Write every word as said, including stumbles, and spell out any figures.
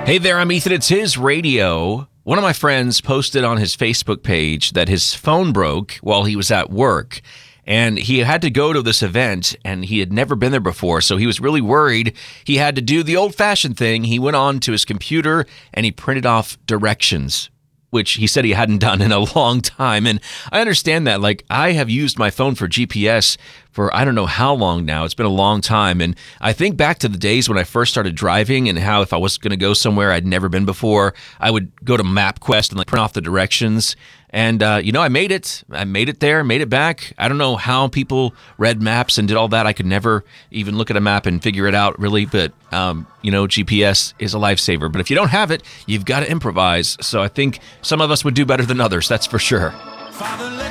Hey there, I'm Ethan. It's His Radio. One of my friends posted on his Facebook page that his phone broke while he was at work, and he had to go to this event, and he had never been there before, so he was really worried. He had to do the old-fashioned thing. He went on to his computer, and he printed off directions, which he said he hadn't done in a long time. And I understand that. Like, I have used my phone for G P S for I don't know how long now. It's been a long time. And I think back to the days when I first started driving and how if I was going to go somewhere I'd never been before, I would go to MapQuest and like print off the directions. And, uh, you know, I made it. I made it there, made it back. I don't know how people read maps and did all that. I could never even look at a map and figure it out, really. But, um, you know, G P S is a lifesaver. But if you don't have it, you've got to improvise. So I think some of us would do better than others, that's for sure. Father,